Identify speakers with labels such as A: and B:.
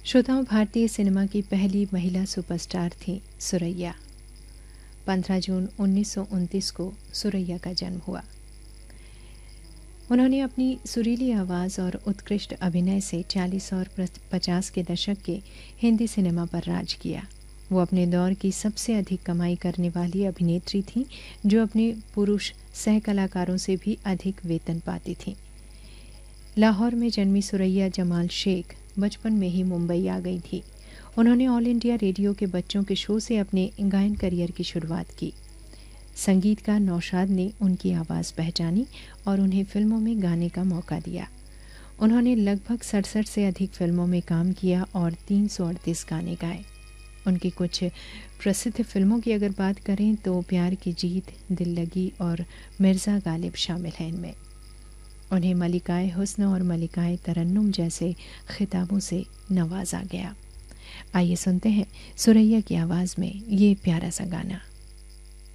A: श्रोताओं, भारतीय सिनेमा की पहली महिला सुपरस्टार थी सुरैया। 15 जून 1929 को सुरैया का जन्म हुआ। उन्होंने अपनी सुरीली आवाज़ और उत्कृष्ट अभिनय से 40 और 50 के दशक के हिंदी सिनेमा पर राज किया। वो अपने दौर की सबसे अधिक कमाई करने वाली अभिनेत्री थीं, जो अपने पुरुष सह कलाकारों से भी अधिक वेतन पाती थीं। लाहौर में जन्मी सुरैया जमाल शेख बचपन में ही मुंबई आ गई थी। उन्होंने ऑल इंडिया रेडियो के बच्चों के शो से अपने गायन करियर की शुरुआत की। संगीतकार नौशाद ने उनकी आवाज़ पहचानी और उन्हें फिल्मों में गाने का मौका दिया। उन्होंने लगभग 67 से अधिक फिल्मों में काम किया और 338 गाने गाए। उनकी कुछ प्रसिद्ध फिल्मों की अगर बात करें तो प्यार की जीत, दिल लगी और मिर्ज़ा गालिब शामिल हैं इनमें। उन्हें मलिकाए हुस्न और मलिकाए तरन्नुम जैसे खिताबों से नवाजा गया। आइए सुनते हैं सुरैया की आवाज़ में ये प्यारा सा गाना।